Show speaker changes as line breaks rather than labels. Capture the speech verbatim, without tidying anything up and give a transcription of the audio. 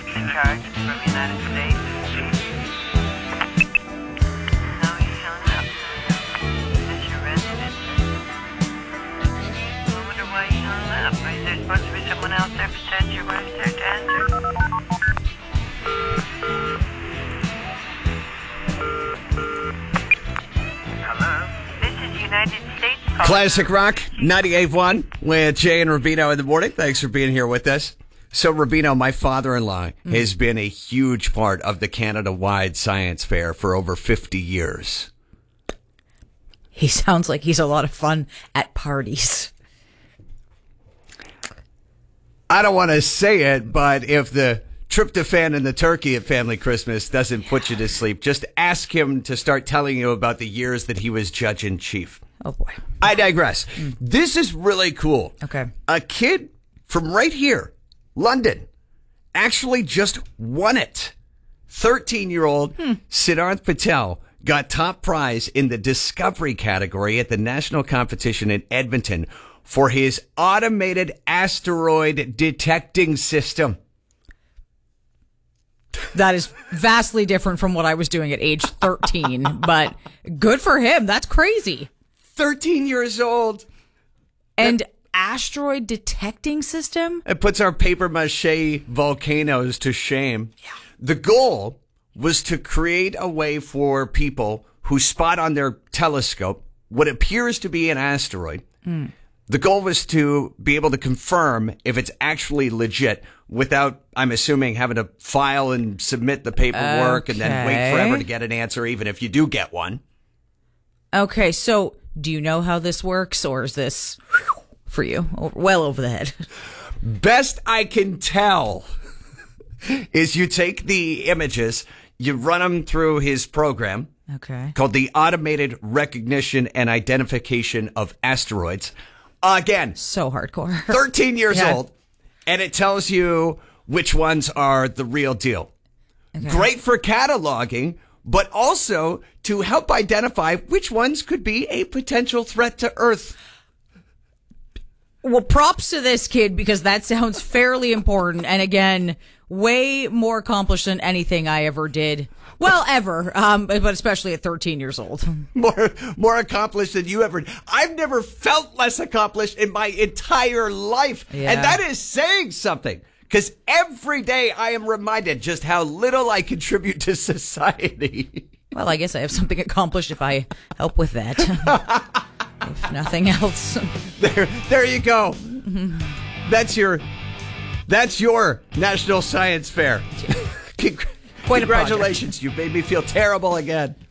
in charge from the United States. No, he's hung up. Is this your residence? I wonder why he hung up. Is there supposed to be someone else there besides your wife there to answer? Hello? This is United States.
Classic Rock ninety-eight point one with Jay and Rubino in the morning. Thanks for being here with us. So, Rubino, my father-in-law mm. has been a huge part of the Canada-wide science fair for over fifty years.
He sounds like he's a lot of fun at parties.
I don't want to say it, but if the tryptophan and the turkey at Family Christmas doesn't put you to sleep, just ask him to start telling you about the years that he was judge-in-chief.
Oh, boy.
I digress. Mm. This is really cool.
Okay.
A kid from right here, London, actually just won it. thirteen-year-old hmm. Siddharth Patel got top prize in the discovery category at the national competition in Edmonton for his automated asteroid detecting system.
That is vastly different from what I was doing at age thirteen, but good for him. That's crazy.
thirteen years old.
And that- asteroid detecting system?
It puts our papier-mâché volcanoes to shame.
Yeah.
The goal was to create a way for people who spot on their telescope what appears to be an asteroid. Mm. The goal was to be able to confirm if it's actually legit without, I'm assuming, having to file and submit the paperwork
okay.
and then wait forever to get an answer, even if you do get one.
Okay, so do you know how this works, or is this for you well over the head?
Best I can tell is you take the images, you run them through his program.
Okay.
Called the Automated Recognition and Identification of Asteroids. Again.
So hardcore.
thirteen years
yeah.
old. And it tells you which ones are the real deal. Okay. Great for cataloging, but also to help identify which ones could be a potential threat to Earth.
Well, props to this kid, because that sounds fairly important. And again, way more accomplished than anything I ever did. Well, ever, um, but especially at thirteen years old.
More, more accomplished than you ever. I've never felt less accomplished in my entire life.
Yeah.
And that is saying something, because every day I am reminded just how little I contribute to society.
Well, I guess I have something accomplished if I help with that. If nothing else.
There, there you go. That's your, that's your National Science Fair.
Quite
Congratulations. You made me feel terrible again.